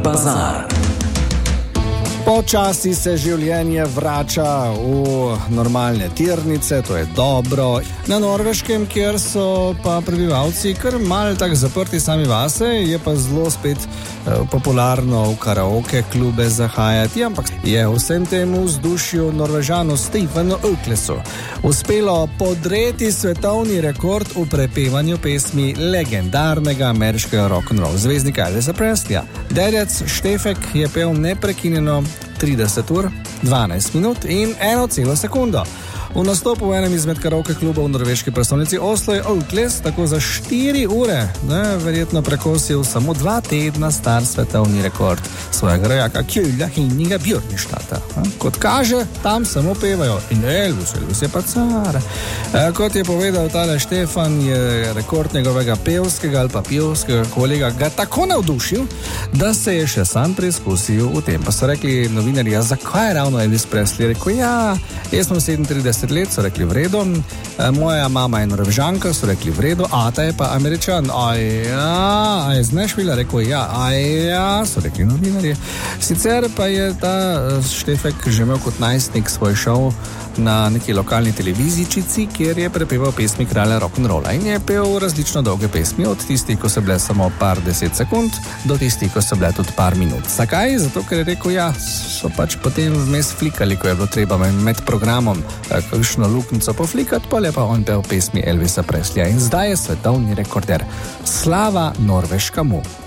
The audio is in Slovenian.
Bazar. Počasi se življenje vrača v normalne tirnice, to je dobro. Na Norveškem, kjer so pa prebivalci kar malo tako zaprti sami vase, je pa zelo spet popularno v karaoke klube zahajati, ampak je vsem temu vzdušju Norvežanu Stefanu Øklesu uspelo podreti svetovni rekord v prepevanju pesmi legendarnega ameriškega rock'n'roll zvezdnika Elvisa Presleya. Dedec Štefek je pel neprekinjeno 30 ur, 12 minut in 1 sekundo. V nastopu v enem izmed karaoke klubov v norveški prestolnici Oslo je Økles tako za 4 ure verjetno prekosil samo 2 tedna star svetovni rekord svojega rojaka Kjula Henninga Bjørnstadta. Kot kaže, tam samo pevajo in Elvis je pa car. Kot je povedal tale Štefan, je rekord njegovega pevskega ali pa pevskega kolega ga tako navdušil, da se je še sam preizkusil v tem. Pa so rekli novinarji, zakaj je ravno Elvis Presley? Rekel, jaz sem 37 let, so rekli v redu, moja mama je Norvežanka, so rekli v redu, ata je pa Američan. A je z Nashvilla? Rekel, so rekli novinarji. Sicer pa je ta Štefek že imel kot najstnik svoj šov na neki lokalni televizičici, kjer je prepeval pesmi kralja rock'n'rolla in je pel različno dolge pesmi, od tistih, ko so bile samo par 10 sekund, do tistih, ko so bile tudi par minut. Zakaj? Zato, ker je rekel, so pač potem vmes flikali, ko je bilo treba med programom kakšno luknico poflikati, pa je pa on pel pesmi Elvisa Presleya in zdaj je svetovni rekorder. Slava Norveškamu!